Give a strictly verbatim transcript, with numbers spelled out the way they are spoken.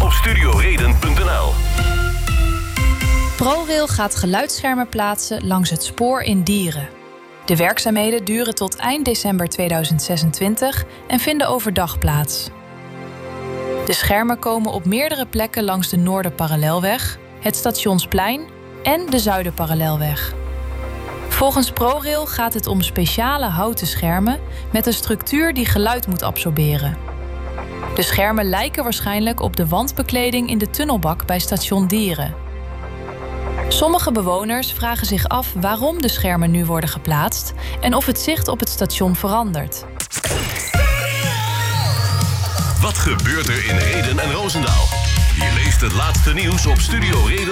op studioreden punt n l. ProRail gaat geluidsschermen plaatsen langs het spoor in Dieren. De werkzaamheden duren tot eind december tweeduizend zesentwintig en vinden overdag plaats. De schermen komen op meerdere plekken langs de Noorderparallelweg, het Stationsplein en de Zuiderparallelweg. Volgens ProRail gaat het om speciale houten schermen met een structuur die geluid moet absorberen. De schermen lijken waarschijnlijk op de wandbekleding in de tunnelbak bij station Dieren. Sommige bewoners vragen zich af waarom de schermen nu worden geplaatst en of het zicht op het station verandert. Wat gebeurt er in Rheden en Roosendaal? Je leest het laatste nieuws op studio reden.